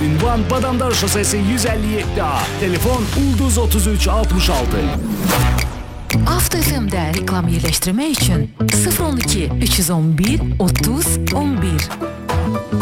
Ünvan Badamdar Şosesi 157A. Telefon Ulduz 33 66. Avto FM'də reklam yerləşdirmək üçün 012 311 30 11.